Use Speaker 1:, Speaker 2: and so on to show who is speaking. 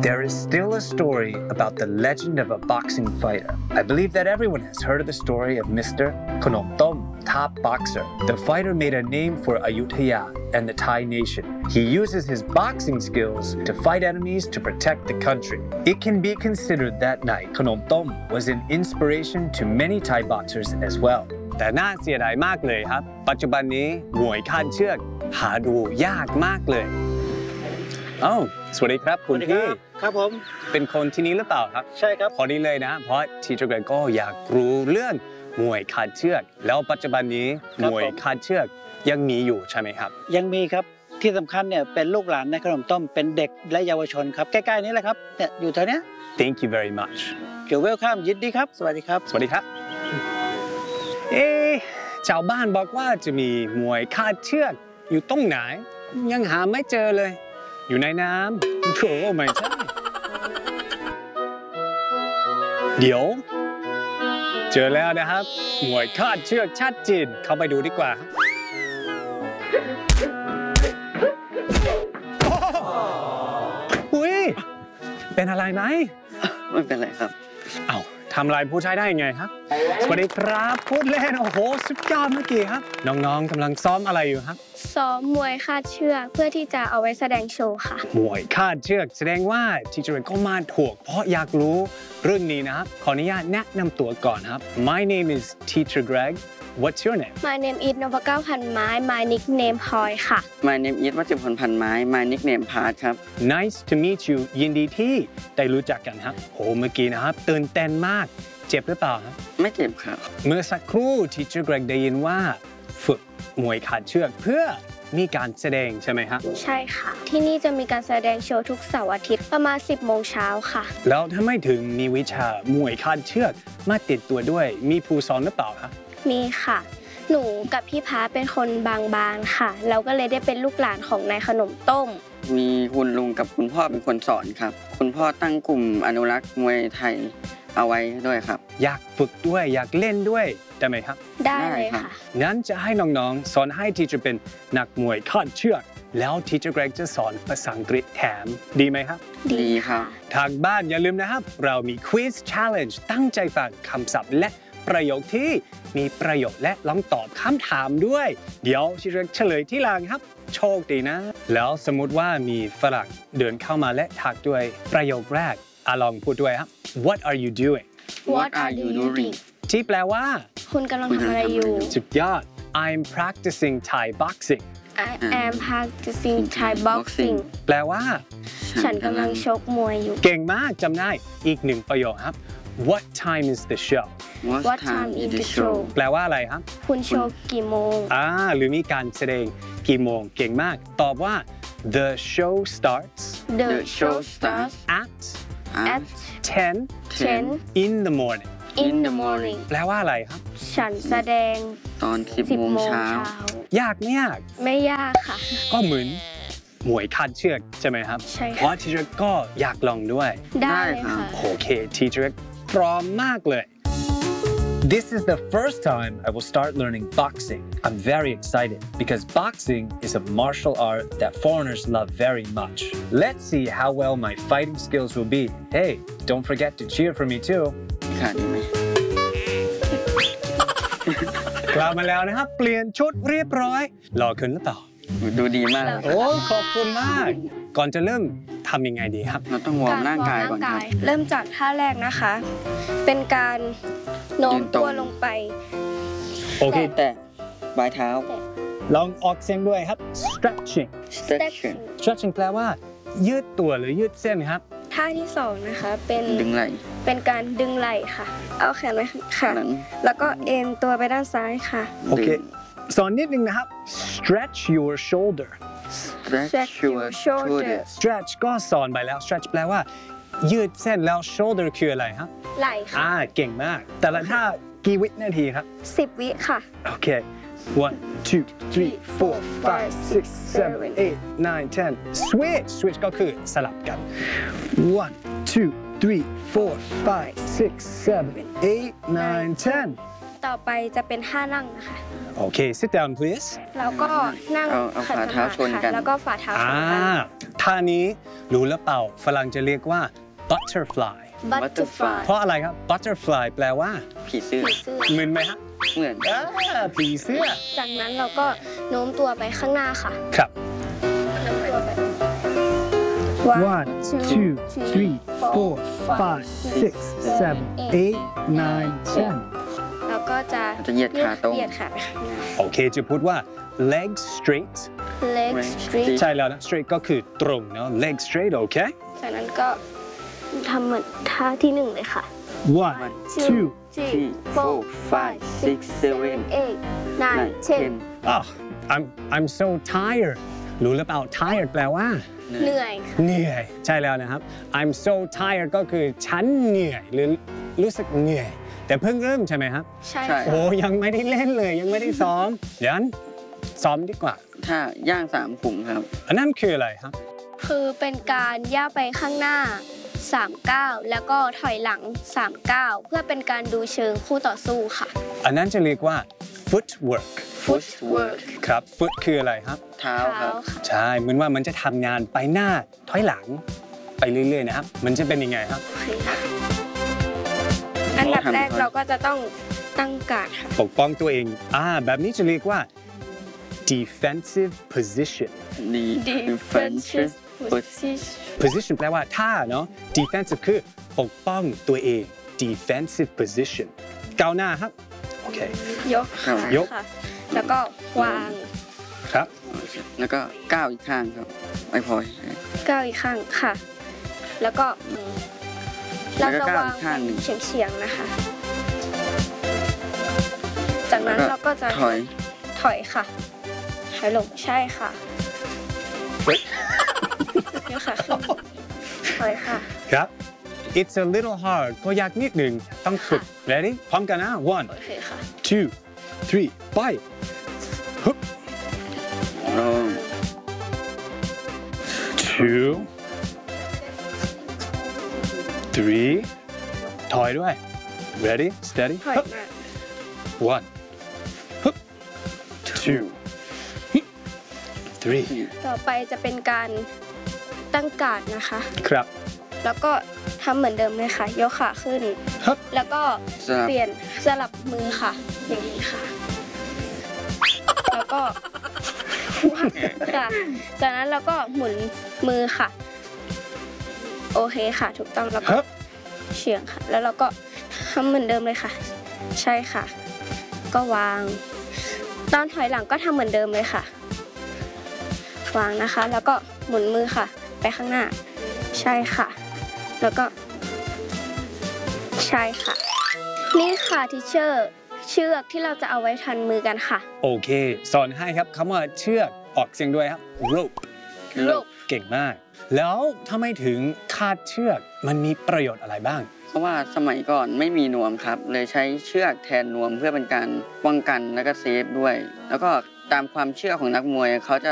Speaker 1: There is still a story about the legend of a boxing fighter. I believe that everyone has heard of the story of Mr. Konom Tom, top boxer. The fighter made a name for Ayutthaya and the Thai nation. He uses his boxing skills to fight enemies to protect the country. It can be considered that night Konom Tom was an inspiration to many Thai boxers as well.
Speaker 2: แต่น่าเสียดายมากเลยครับปัจจุบันนี้มวยคาดเชือกหาดูยากมากเลยสวัสดีครับคุณพี่
Speaker 3: ครับผม
Speaker 2: เป็นคนที่นี่หรือเปล่าครับ
Speaker 3: ใช่ครับ
Speaker 2: พอดีเลยนะเพราะทีเจอร์เกรกก็อยากรู้เรื่องมวยคาดเชือกแล้วปัจจุบันนี้มวยคาดเชือกยังมีอยู่ใช่ไหมครับ
Speaker 3: ยังมีครับที่สำคัญเนี่ยเป็นลูกหลานในขนมต้มเป็นเด็กและเยาวชนครับใกล้ๆนี้แหละครับเนี่ยอยู่แถวนี้
Speaker 2: Thank you very much
Speaker 3: You're welcome ยินดีครับสวัสดีครับ
Speaker 2: สวัสดีครับชาวบ้านบอกว่าจะมีมวยคาดเชือกอยู่ตรงไหนยังหาไม่เจอเลยอยู่ในน้ำโอ้ไม่ใช่เดี๋ยวเจอแล้วนะครับมวยคาดเชือกชาติจีนเข้าไปดูดีกว่าอุ้ยเป็นอะไรไหม
Speaker 3: ไม่เป็นไรครับ
Speaker 2: ทำอะไรผู้ชายได้ยังไงครับสวัสดีครับพูดเล่นโอ้โหสุดยอดเมื่อกี้ครับน้องๆกำลังซ้อมอะไรอยู่ครับ
Speaker 4: ซ้อมมวยคาดเชือกเพื่อที่จะเอาไว้แสดงโชว์ค่ะ
Speaker 2: มวยคาดเชือกแสดงว่าทีเจอร์ก็มาถูกเพราะอยากรู้เรื่องนี้นะครับขออนุญาตแนะนำตัวก่อนครับ My name is Teacher Greg What's your name
Speaker 4: My name is นพเก้าพันไม้ My nickname พลอยค่ะ
Speaker 3: My name is วัชพลพันไม้ My nickname พาร์ทครับ
Speaker 2: Nice to meet you ยินดีที่ได้รู้จักกันครับโหเมื่อกี้นะครับตื่นเต้นมากเจ็บหรือเปล่าครับ
Speaker 3: ไม่เจ็บครับ
Speaker 2: เมื่อสักครู่ Teacher Greg ได้ยินว่าฝึกมวยคาดเชือกเพื่อมีการแสดงใช่ไหมครับ
Speaker 4: ใช่ค่ะที่นี่จะมีการแสดงโชว์ทุกเสาร์อาทิตย์ประมาณ 10 โมงเช้าค่ะ
Speaker 2: แล้วทำไมถึงมีวิชามวยคาดเชือกมาติดตัวด้วยมีผู้สอนหรือเปล่าครับ
Speaker 4: มีค่ะหนูกับพี่พาเป็นคนบางบานค่ะเราก็เลยได้เป็นลูกหลานของนายขนมต้ม
Speaker 3: มีคุณลุงกับคุณพ่อเป็นคนสอนครับคุณพ่อตั้งกลุ่มอนุรักษ์มวยไทยเอาไว้ด้วยครับ
Speaker 2: อยากฝึกด้วยอยากเล่นด้วยได้ไหมครับ
Speaker 4: ได้เลยค่ะ
Speaker 2: งั้นจะให้น้องๆสอนให้ทีเจอร์เป็นนักมวยคาดเชือกแล้วทีเจอร์เกรกจะสอนภาษาอังกฤษแถมดีไหมครับ
Speaker 3: ดีครับ
Speaker 2: ทางบ้านอย่าลืมนะครับเรามี Quiz Challenge ตั้งใจฟังคำศัพท์และประโยคที่มีประโยชน์และลองตอบคำถามด้วยเดี๋ยวทีเจอร์เฉลยที่หลังครับโชคดีนะแล้วสมมุติว่ามีฝรั่งเดินเข้ามาและทักด้วยประโยคแรกลองพูดด้วยครับ What are you doing
Speaker 4: What are you doing
Speaker 2: ที่แปลว่า
Speaker 4: คุณกำลังทำอะไรอยู่
Speaker 2: สุดยอด I'm practicing Thai boxing
Speaker 4: I am practicing Thai boxing
Speaker 2: แปลว่า
Speaker 4: ฉันกำลังชกมวยอยู่
Speaker 2: เก่งมากจำได้อีกหนึ่งประโยคครับ What time is the show
Speaker 4: What time is the show
Speaker 2: แปลว่าอะไรครับ
Speaker 4: คุณโชว์กี่โมง
Speaker 2: หรือมีการแสดงกี่โมงเก่งมากตอบว่า The show starts
Speaker 4: The show starts
Speaker 2: at 10 in the morning
Speaker 4: in the morning
Speaker 2: แปลว่าอะไรครับ
Speaker 4: ฉันแสดง
Speaker 3: ตอน10 โมงเช้
Speaker 2: ายากไม่ยาก
Speaker 4: ไม่ยากค่ะ
Speaker 2: ก็เหมือนมวยคาดเชือกใช่ไหมครับ
Speaker 4: ใช่
Speaker 2: เพราะทีเจอร์ก็อยากลองด้วย
Speaker 4: ได้ค่ะ
Speaker 2: โอเคทีเจอร์พร้อมมากเลย
Speaker 1: This is the first time I will start learning boxing. I'm very excited because boxing is a martial art that foreigners love very much. Let's see how well my fighting skills will be. Hey, don't forget to cheer for me too.
Speaker 2: กลับมาแล้วนะครับเปลี่ยนชุดเรียบร้อยหล่อขึ้นหรือเปล่า
Speaker 3: ดูดีมาก
Speaker 2: โอ้ขอบคุณมากก่อนจะเริ่มทำยังไงดีครับ
Speaker 3: เราต้องวอร์มร่างกายก่อนครับ
Speaker 4: เริ่มจากท่าแรกนะคะเป็นการโน้มตัวลงไป
Speaker 2: โอเค
Speaker 3: แต่ปลายเท้า
Speaker 2: ลองออกเสียงด้วยครับ stretching แปลว่ายืดตัวหรือยืดเส้นครับ
Speaker 4: ท่าที่2นะคะเป็น
Speaker 3: ดึงไหล่
Speaker 4: เป็นการดึงไหล่ค่ะเอาแขนไว้ค่ะแล้วก็เอ็นตัวไปด้านซ้ายค่ะ
Speaker 2: โอเคสอนนิดนึงนะครับ stretch your shoulder stretch ก็สอนไปแล้ว stretch แปลว่ายืดเส้นแล้ว shoulder คืออะไรครับ
Speaker 4: ไหล่ค่ะ
Speaker 2: เก่งมากแต่ละท่ากี่วินาทีครับ
Speaker 4: 10 วิค่ะ
Speaker 2: โอเค 1 2 3 4 5 6 7 8 9 10 switch ก็คือสลับกัน 1 2 3 4 5 6 7 8 9 10
Speaker 4: ต่อไปจะเป็นท่านั่งนะคะ
Speaker 2: โอเค sit down please
Speaker 4: แล้วก็นั่ง
Speaker 3: เอา
Speaker 4: ขัด
Speaker 3: ฝ่า
Speaker 4: ส
Speaker 3: เท้า
Speaker 4: มา
Speaker 3: ช
Speaker 4: ธิ
Speaker 3: นกั
Speaker 4: ค่ะ
Speaker 3: น
Speaker 4: แล้วก็ฝ่าเท้าชนกัน
Speaker 2: ท่านี้รู้หรือเปล่าฝรั่งจะเรียกว่า butterfly
Speaker 4: butterfly
Speaker 2: เพราะอะไรครับ butterfly แปลว่า
Speaker 3: ผีเสื้อ
Speaker 4: ผีเสื้อ
Speaker 2: มึนไหมฮะ
Speaker 3: เหมือน
Speaker 2: ผีเสื้อ
Speaker 4: จากนั้นเราก็โน้มตัวไปข้างหน้าค่ะ
Speaker 2: ครับ
Speaker 4: โน้มตัวไป
Speaker 5: 1, 2, 3, 4, 5, 6, 7, 8, 9, 10.
Speaker 4: แล้วก็จะ
Speaker 3: จะเหยียดขาตรง
Speaker 4: เหยียดขาไปข้างหน้า
Speaker 2: โอเคจะพูดว่า legs straight
Speaker 4: leg straight
Speaker 2: ใช่แล้วนะ straight ก็คือตรงเนาะ leg straight โอเค
Speaker 4: จากนั้นก็ทำเหมือนท่าที่หนึ่งเลยค่ะ
Speaker 5: 1, 2,
Speaker 4: 3, 4, 5, 6, 7, 8, 9, 10
Speaker 2: oh I'm so tired รู้หรือเปล่า tired แปลว่า
Speaker 4: เหนื่อย
Speaker 2: เหนื่อย ใช่แล้วนะครับ I'm so tired ก็คือฉันเหนื่อยหรือรู้สึกเหนื่อย แต่เพิ่งเริ่มใช่ไหมครับ
Speaker 4: ใช่
Speaker 3: ใช่
Speaker 2: โอ้ยังไม่ได้เล่นเลยยังไม่ได้ซ้อมเดี๋ยวนั้นซ้อมดีกว่า
Speaker 3: ถ้าย่าง3ขุมครับ
Speaker 2: อันนั้นคืออะไรครับ
Speaker 4: คือเป็นการย่างไปข้างหน้า3ก้าวแล้วก็ถอยหลัง3ก้าวเพื่อเป็นการดูเชิงคู่ต่อสู้ค่ะ
Speaker 2: อันนั้นจะเรียกว่า footwork
Speaker 4: footwork
Speaker 2: ครับ foot คืออะไรครับ
Speaker 3: เท้าครับ
Speaker 4: ค่ะ
Speaker 2: ใช่เหมือนว่ามันจะทำงานไปหน้าถอยหลังไปเรื่อยๆนะครับ มันจะเป็นยังไงครับ
Speaker 4: โอเคค่ะอันดับแรกเราก็จะต้องตั้งการ์ดค่ะ
Speaker 2: ปกป้องตัวเองแบบนี้จะเรียกว่า defensive position
Speaker 4: defensive position
Speaker 2: position แปลว่าท่าเนาะ defensive คือปกป้องตัวเอง defensive position ก้าวหน้าครับ โอเค
Speaker 4: ยกขาย
Speaker 2: ก
Speaker 4: ค่ะ แล้วก็วาง
Speaker 2: ครับ
Speaker 3: แล้วก็ก้าวอีกข้างครับไม่พอ
Speaker 4: ก้าวอีกข้างค่ะ แล้วก็เราจะวาง
Speaker 3: แล้วก็ก้าวอีกข้างหนึ่ง
Speaker 4: เฉียงๆนะคะ จากนั้นเราก็จะ
Speaker 3: ถอย
Speaker 4: ถอยค่ะถอยลงใช่ค่ะ
Speaker 2: เฮ้ย
Speaker 4: ยกขาขึ้นถอยค่ะ
Speaker 2: ครับ it's a little hard ก็ยากนิดหนึ่งต้องฝึก ready พร้อมกันนะ one
Speaker 4: โอเคค่ะ
Speaker 2: two three ไปฮึบ
Speaker 3: ลง
Speaker 2: two three ถอยด้วย ready steady
Speaker 4: ถอย
Speaker 2: ฮึบ
Speaker 4: มา
Speaker 2: one ฮึบ two ฮึบ three
Speaker 4: ต่อไปจะเป็นการตั้งการ์ดนะคะ
Speaker 2: ครับ
Speaker 4: แล้วก็ทำเหมือนเดิมเลยค่ะ ยกขาขึ้น
Speaker 2: ฮึบ
Speaker 4: แล้วก็
Speaker 3: สลับ
Speaker 4: เปลี่ยนสลับมือค่ะ อย่างนี้ค่ะ แล้วก็ค่ะ จากนั้นเราก็หมุนมือค่ะ โอเคค่ะ ถูกต้องแล้วก็
Speaker 2: ฮึบ
Speaker 4: เฉียงค่ะ แล้วเราก็ทำเหมือนเดิมเลยค่ะ ใช่ค่ะ ก็วาง ตอนถอยหลังก็ทำเหมือนเดิมเลยค่ะ วางนะคะ แล้วก็หมุนมือค่ะ ไปข้างหน้า ใช่ค่ะ แล้วก็ใช่ค่ะ นี่ค่ะทิเชอร์เชือกที่เราจะเอาไว้ทันมือกันค่ะ
Speaker 2: โอเค สอนให้ครับคำว่าเชือกออกเสียงด้วยครับ rope
Speaker 4: rope
Speaker 2: เก่งมาก แล้วทำไมถึงคาดเชือกมันมีประโยชน์อะไรบ้าง
Speaker 3: เพราะว่าสมัยก่อนไม่มีนวมครับ เลยใช้เชือกแทนนวมเพื่อเป็นการป้องกันและก็เซฟด้วย แล้วก็ตามความเชื่อของนักมวยเขาจะ